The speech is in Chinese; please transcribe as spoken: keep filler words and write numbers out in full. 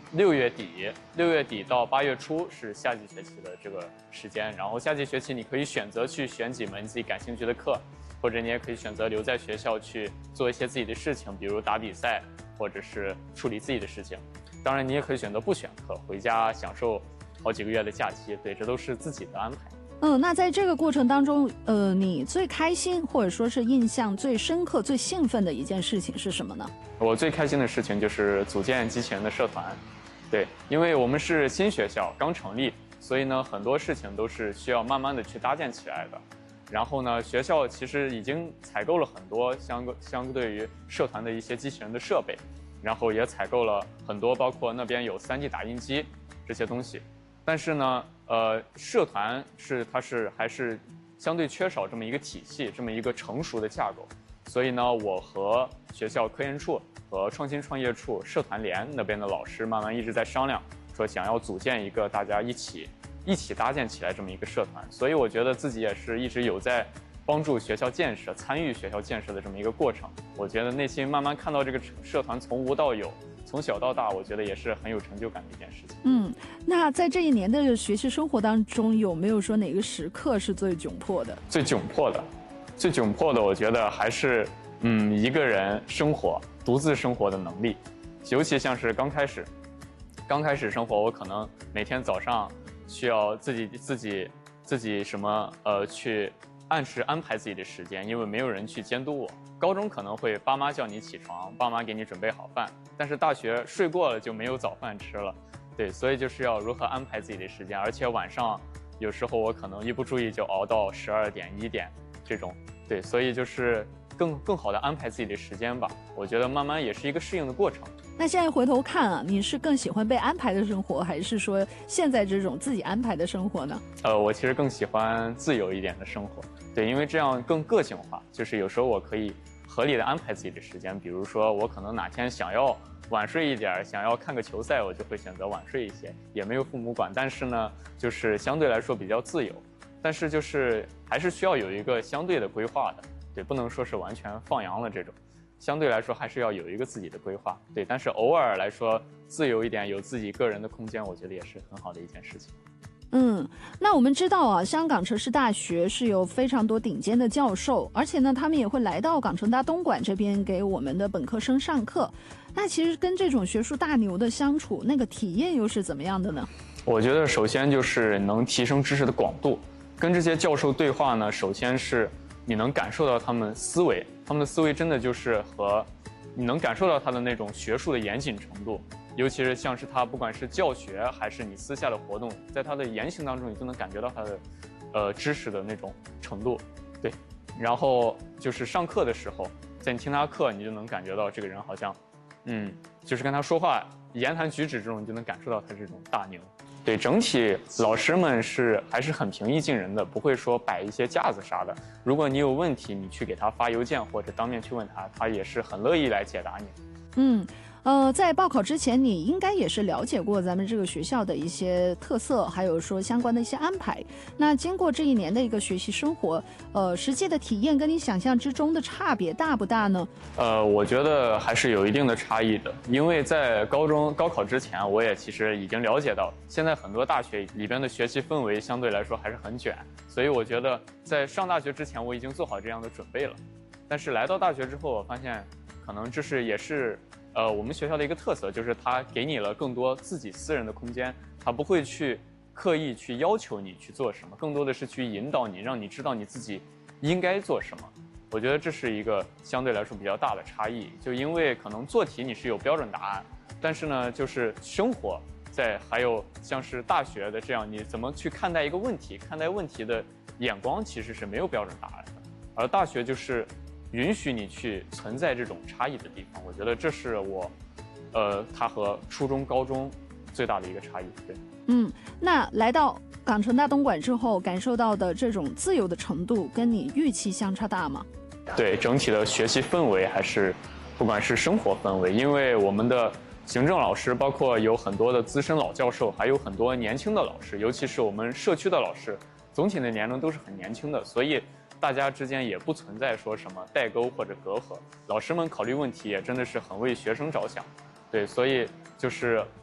六月底，六月底到八月初是夏季学期的这个时间。然后夏季学期你可以选择去选几门自己感兴趣的课，或者你也可以选择留在学校去做一些自己的事情，比如打比赛，或者是处理自己的事情。当然，你也可以选择不选课，回家享受好几个月的假期。对，这都是自己的安排。 嗯，那在这个过程当中，呃，你最开心或者说是印象最深刻、最兴奋的一件事情是什么呢？ 我最开心的事情就是组建机器人的社团。对，因为我们是新学校，刚成立，所以呢，很多事情都是需要慢慢的去搭建起来的。然后呢，学校其实已经采购了很多相相对于社团的一些机器人的设备，然后也采购了很多，包括那边有 三 D 打印机这些东西。但是呢，呃，社团是它是还是相对缺少这么一个体系，这么一个成熟的架构。所以呢，我和学校科研处和创新创业处社团联那边的老师慢慢一直在商量，说想要组建一个大家一起一起搭建起来这么一个社团。所以我觉得自己也是一直有在帮助学校建设、参与学校建设的这么一个过程。我觉得内心慢慢看到这个社团从无到有，从小到大，我觉得也是很有成就感的一件事情。 嗯，那在这一年的学习生活当中，有没有说哪个时刻是最窘迫的？ 最窘迫的，最窘迫的，我觉得还是嗯一个人生活、独自生活的能力。尤其像是刚开始，刚开始生活，我可能每天早上需要自己自己自己什么呃去按时安排自己的时间，因为没有人去监督我。高中可能会爸妈叫你起床，爸妈给你准备好饭，但是大学睡过了就没有早饭吃了。对，所以就是要如何安排自己的时间，而且晚上有时候我可能一不注意就熬到十二点一点这种。对，所以就是更更好的安排自己的时间吧。我觉得慢慢也是一个适应的过程。 那现在回头看啊，你是更喜欢被安排的生活，还是说现在这种自己安排的生活呢？ 呃，我其实更喜欢自由一点的生活。对，因为这样更个性化，就是有时候我可以合理的安排自己的时间。比如说我可能哪天想要晚睡一点，想要看个球赛，我就会选择晚睡一些，也没有父母管，但是呢，就是相对来说比较自由。但是就是还是需要有一个相对的规划的，对，不能说是完全放羊了这种。相对来说还是要有一个自己的规划，对，但是偶尔来说自由一点，有自己个人的空间，我觉得也是很好的一件事情。 嗯，那我们知道啊，香港城市大学是有非常多顶尖的教授，而且呢，他们也会来到港城大东莞这边给我们的本科生上课。那其实跟这种学术大牛的相处，那个体验又是怎么样的呢？ 我觉得首先就是能提升知识的广度，跟这些教授对话呢，首先是你能感受到他们思维，他们的思维真的就是和你能感受到他的那种学术的严谨程度。尤其是像是他不管是教学还是你私下的活动，在他的言行当中，你就能感觉到他的，呃，知识的那种程度，对。然后就是上课的时候，在你听他课，你就能感觉到这个人好像，嗯，就是跟他说话、言谈举止这种，你就能感受到他这种大牛。对，整体老师们是还是很平易近人的，不会说摆一些架子啥的。如果你有问题，你去给他发邮件或者当面去问他，他也是很乐意来解答你。 嗯。呃，在报考之前，你应该也是了解过咱们这个学校的一些特色，还有说相关的一些安排。那经过这一年的一个学习生活，呃，实际的体验跟你想象之中的差别大不大呢？ 呃，我觉得还是有一定的差异的，因为在高中高考之前，我也其实已经了解到，现在很多大学里边的学习氛围相对来说还是很卷，所以我觉得在上大学之前，我已经做好这样的准备了。但是来到大学之后，我发现，可能这是也是。呃，我们学校的一个特色就是它给你了更多自己私人的空间，它不会去刻意去要求你去做什么，更多的是去引导你，让你知道你自己应该做什么。我觉得这是一个相对来说比较大的差异，就因为可能做题你是有标准答案，但是呢，就是生活在还有像是大学的这样，你怎么去看待一个问题，看待问题的眼光其实是没有标准答案的，而大学就是允许你去存在这种差异的地方。我觉得这是我，呃，它和初中、高中最大的一个差异。对， 嗯，那来到港城大东莞之后，感受到的这种自由的程度，跟你预期相差大吗？ 对，整体的学习氛围还是，不管是生活氛围，因为我们的行政老师，包括有很多的资深老教授，还有很多年轻的老师，尤其是我们社区的老师，总体的年龄都是很年轻的，所以大家之间也不存在说什么代沟或者隔阂。老师们考虑问题也真的是很为学生着想，对，所以就是